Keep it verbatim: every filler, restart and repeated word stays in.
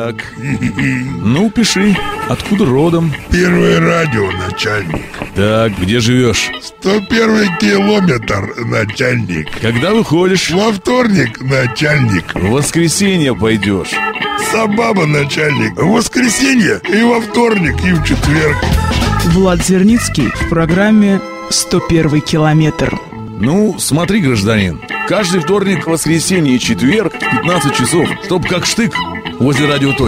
Так. Ну, пиши. Откуда родом? Первое радио, начальник. Так, где живешь? сто первый километр, начальник. Когда выходишь? Во вторник, начальник. В воскресенье пойдешь. Собаба, начальник. В воскресенье и во вторник, и в четверг. Влад Зерницкий в программе «сто первый километр». Ну, смотри, гражданин, каждый вторник, воскресенье и четверг в пятнадцать часов, чтоб как штык возле радиоточки.